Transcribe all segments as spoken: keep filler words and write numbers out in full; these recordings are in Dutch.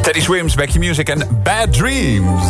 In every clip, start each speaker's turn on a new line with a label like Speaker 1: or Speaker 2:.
Speaker 1: Teddy Swims, Back to Music en Bad Dreams.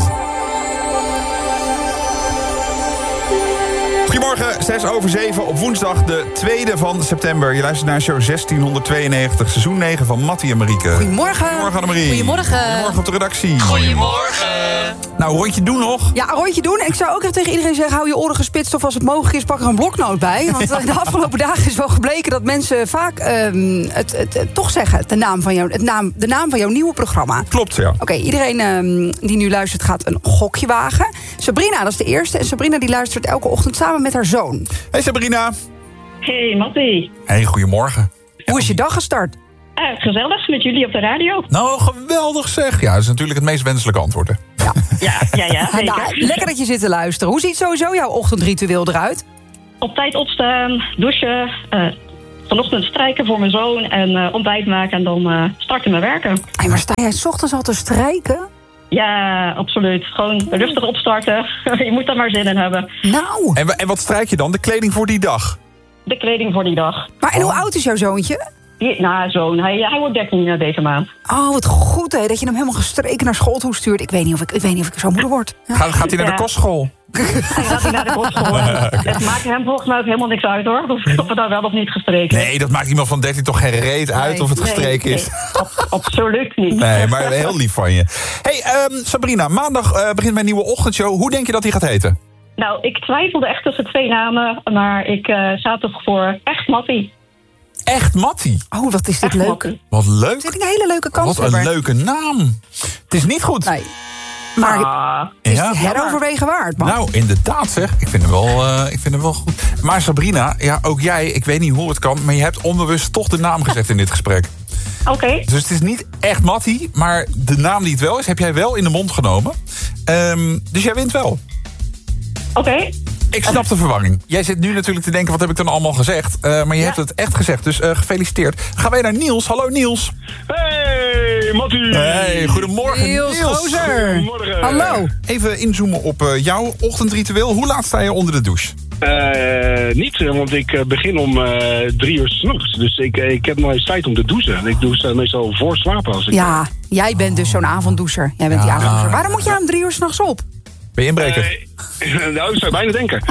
Speaker 1: Goedemorgen, zes over zeven op woensdag de tweede van september. Je luistert naar show zestienhonderdtweeënnegentig, seizoen negen van Mattie en Marieke.
Speaker 2: Goedemorgen.
Speaker 1: Goedemorgen Annemarie.
Speaker 2: Goedemorgen.
Speaker 1: Goedemorgen op de redactie.
Speaker 3: Goedemorgen.
Speaker 1: Nou, rondje doen nog.
Speaker 2: Ja, een rondje doen. En ik zou ook even tegen iedereen zeggen, hou je oren gespitst of als het mogelijk is, pak er een bloknoot bij. Want uh, de afgelopen dagen is wel gebleken dat mensen vaak uh, het, het, het toch zeggen, de naam, van jou, het naam, de naam van jouw nieuwe programma.
Speaker 1: Klopt, ja.
Speaker 2: Oké, okay, iedereen uh, die nu luistert gaat een gokje wagen. Sabrina, dat is de eerste. En Sabrina die luistert elke ochtend samen met haar zoon.
Speaker 1: Hey Sabrina.
Speaker 4: Hey Mattie.
Speaker 1: Hey, goedemorgen.
Speaker 2: Hoe is je dag gestart?
Speaker 4: Uh, gezellig, met jullie op de radio.
Speaker 1: Nou, geweldig zeg. Ja, dat is natuurlijk het meest wenselijke antwoord, hè.
Speaker 2: Ja,
Speaker 4: ja, ja, ja zeker.
Speaker 2: Nou, lekker dat je zit te luisteren. Hoe ziet sowieso jouw ochtendritueel eruit?
Speaker 4: Op tijd opstaan, douchen, uh, vanochtend strijken voor mijn zoon en uh, ontbijt maken en dan uh, starten met werken.
Speaker 2: Hey, maar sta jij 's ochtends al te strijken?
Speaker 4: Ja, absoluut. Gewoon rustig opstarten. Je moet daar maar zin in hebben.
Speaker 2: Nou.
Speaker 1: En, en wat strijk je dan? De kleding voor die dag?
Speaker 4: De kleding voor die dag.
Speaker 2: Maar en hoe oud is jouw zoontje?
Speaker 4: Die, nou, zoon. Hij, hij wordt dertien deze maand.
Speaker 2: Oh, wat goed, hè, dat je hem helemaal gestreken naar school toe stuurt. Ik weet niet of ik, ik, weet niet of ik zo'n moeder word. Ja.
Speaker 1: Gaat, gaat hij naar
Speaker 4: Ja.
Speaker 1: de kostschool?
Speaker 4: Hij gaat hij naar de kostschool. Het maakt hem volgens mij ook helemaal niks uit, hoor. Of, of het nou wel of niet gestreken is.
Speaker 1: Nee, dat maakt iemand van dertien toch geen reet uit
Speaker 2: Nee.
Speaker 1: of het
Speaker 4: Nee,
Speaker 1: gestreken is.
Speaker 4: nee, ab- absoluut niet.
Speaker 1: Nee, maar heel lief van je. Hey, um, Sabrina, maandag uh, begint mijn nieuwe ochtendshow. Hoe denk je dat die gaat heten?
Speaker 4: Nou, ik twijfelde echt tussen twee namen, maar ik uh, sta toch voor Echt Mattie.
Speaker 1: Echt Mattie.
Speaker 2: Oh, wat is dit
Speaker 4: Echt
Speaker 2: leuk.
Speaker 4: Mattie.
Speaker 1: Wat
Speaker 2: Dit
Speaker 1: leuk.
Speaker 2: is een hele leuke kans.
Speaker 1: Wat een leuke naam. Het is niet goed.
Speaker 2: Nee. Maar
Speaker 4: Ah,
Speaker 2: het is
Speaker 1: Ja.
Speaker 2: heroverwegen waard, man.
Speaker 1: Nou, inderdaad zeg. Ik vind hem wel, uh, ik vind hem wel goed. Maar Sabrina, ja, ook jij, ik weet niet hoe het kan, maar je hebt onbewust toch de naam gezegd in dit gesprek.
Speaker 4: Oké. Okay.
Speaker 1: Dus het is niet echt Mattie, maar de naam die het wel is, heb jij wel in de mond genomen. Um, dus jij wint wel.
Speaker 4: Oké. Okay.
Speaker 1: Ik snap de verwarring. Jij zit nu natuurlijk te denken, wat heb ik dan allemaal gezegd? Uh, maar je ja. hebt het echt gezegd, dus uh, gefeliciteerd. Gaan wij naar Niels. Hallo Niels.
Speaker 5: Hey, Mattie.
Speaker 1: Hey, goedemorgen
Speaker 2: Niels.
Speaker 1: Niels.
Speaker 2: Gozer.
Speaker 5: Goedemorgen.
Speaker 2: Hallo.
Speaker 1: Even inzoomen op uh, jouw ochtendritueel. Hoe laat sta je onder de douche?
Speaker 5: Uh, niet, want ik uh, begin om uh, drie uur 's nachts. Dus ik, ik heb nog eens tijd om te douchen. Ik douche uh, meestal voor slapen. Als ik,
Speaker 2: Ja, jij bent dus zo'n avonddoucher. Jij bent
Speaker 1: Ja.
Speaker 2: die avonddoucher. Waarom moet jij om drie uur 's nachts op?
Speaker 1: Ben je inbreker?
Speaker 5: Uh, nou, ik zou bijna denken.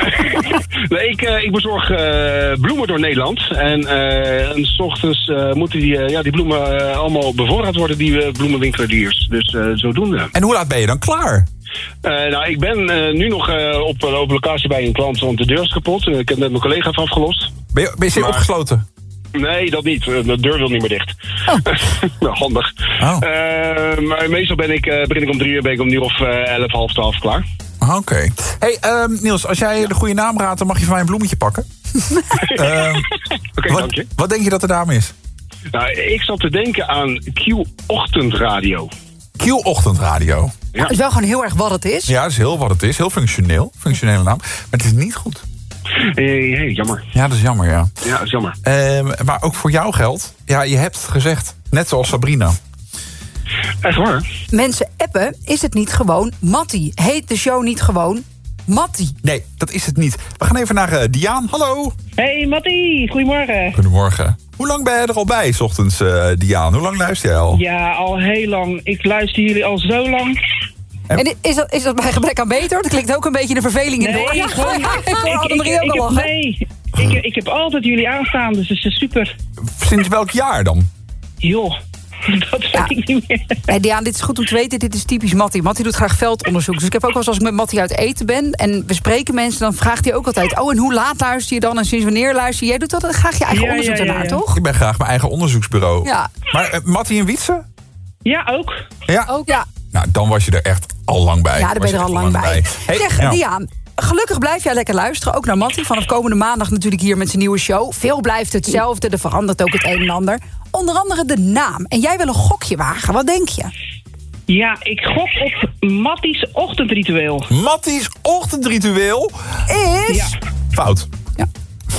Speaker 5: nee, ik, uh, ik bezorg uh, bloemen door Nederland. En, uh, en 's ochtends uh, moeten die, uh, ja, die bloemen uh, allemaal bevoorraad worden, die uh, bloemenwinkeliers. Dus uh, zodoende.
Speaker 1: En hoe laat ben je dan klaar?
Speaker 5: Uh, nou, ik ben uh, nu nog uh, op, uh, op locatie bij een klant, want de deur is kapot. Uh, ik heb net mijn collega even afgelost.
Speaker 1: Ben je, ben je
Speaker 5: Maar-
Speaker 1: opgesloten?
Speaker 5: Nee, dat niet. Uh, De deur wil niet meer dicht.
Speaker 2: Oh.
Speaker 5: nou, handig.
Speaker 1: Oh.
Speaker 5: Uh, maar meestal ben ik, uh, begin ik om drie uur, ben ik om nu of uh, elf, half twaalf klaar.
Speaker 1: Oké. Okay. Hey, um, Niels, als jij de goede naam raadt, dan mag je van mij een bloemetje pakken. um,
Speaker 5: Oké, okay,
Speaker 1: wat,
Speaker 5: dank je.
Speaker 1: wat denk je dat de naam is?
Speaker 5: Nou, ik zat te denken aan Q-ochtendradio.
Speaker 1: Q-ochtendradio.
Speaker 5: Ja.
Speaker 2: Het is wel gewoon heel erg wat het is.
Speaker 1: Ja, dat is heel wat het is. Heel functioneel. Functionele naam. Maar het is niet goed.
Speaker 5: Hey, hey, jammer.
Speaker 1: Ja, dat is jammer, ja.
Speaker 5: Ja, dat is jammer.
Speaker 1: Um, maar ook voor jou geldt. Ja, je hebt het gezegd. Net zoals Sabrina.
Speaker 5: Echt waar?
Speaker 2: Mensen appen, is het niet gewoon Mattie? Heet de show niet gewoon Mattie?
Speaker 1: Nee, dat is het niet. We gaan even naar uh, Diaan. Hallo.
Speaker 6: Hey Mattie, goedemorgen.
Speaker 1: Goedemorgen. Hoe lang ben je er al bij, 's ochtends, uh, Diaan? Hoe lang luister jij al?
Speaker 6: Ja, al heel lang. Ik luister jullie al zo lang.
Speaker 1: En-
Speaker 2: En is dat, is dat bij gebrek aan beter? Dat klinkt ook een beetje de verveling in door. Ja,
Speaker 6: gewoon,
Speaker 2: ja, ik hoor
Speaker 6: ik, ik,
Speaker 2: Annemarie ook
Speaker 6: ik
Speaker 2: al
Speaker 6: heb,
Speaker 2: lachen.
Speaker 6: nee, ik, ik heb altijd jullie aanstaan, dus het is super.
Speaker 1: Sinds welk jaar dan?
Speaker 6: Joh, dat weet
Speaker 2: Ja.
Speaker 6: ik niet meer.
Speaker 2: Hey Diaan, dit is goed om te weten. Dit is typisch Mattie. Mattie doet graag veldonderzoek. Dus ik heb ook wel eens als ik met Mattie uit eten ben en we spreken mensen, dan vraagt hij ook altijd: oh, en hoe laat luister je dan? En sinds wanneer luister je? Jij doet altijd graag je eigen
Speaker 6: Ja,
Speaker 2: onderzoek
Speaker 6: ja, ja,
Speaker 2: ernaar,
Speaker 6: ja.
Speaker 2: toch?
Speaker 1: Ik ben graag mijn eigen onderzoeksbureau.
Speaker 2: Ja,
Speaker 1: Maar uh, Mattie en Wietse?
Speaker 6: Ja, ook.
Speaker 1: Ja.
Speaker 2: ook ja.
Speaker 1: Nou, dan was je er echt al lang bij.
Speaker 2: Ja, daar ben
Speaker 1: Was
Speaker 2: je er
Speaker 1: echt
Speaker 2: al lang bij.
Speaker 1: Hey,
Speaker 2: Zeg,
Speaker 1: ja.
Speaker 2: Diaan, gelukkig blijf jij lekker luisteren. Ook naar Mattie. Vanaf komende maandag natuurlijk hier met zijn nieuwe show. Veel blijft hetzelfde. Er verandert ook het een en ander. Onder andere de naam. En jij wil een gokje wagen. Wat denk je?
Speaker 6: Ja, ik gok op Mattie's ochtendritueel.
Speaker 1: Mattie's ochtendritueel.
Speaker 2: Is...
Speaker 6: Ja.
Speaker 1: Fout.
Speaker 2: Ja.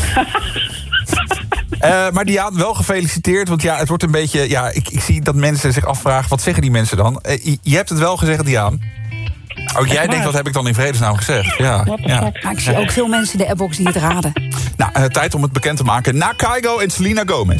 Speaker 1: Uh, maar Diaan, wel gefeliciteerd. Want ja, het wordt een beetje... Ja, ik, ik zie dat mensen zich afvragen, wat zeggen die mensen dan? Uh, je, je hebt het wel gezegd, Diaan. Ook jij denkt, wat heb ik dan in vredesnaam gezegd? Ja,
Speaker 6: What the
Speaker 1: ja.
Speaker 6: fuck?
Speaker 2: Maar ik zie ook veel mensen in de appbox die het raden.
Speaker 1: Nou, uh, tijd om het bekend te maken. Na Kygo en Selena Gomez.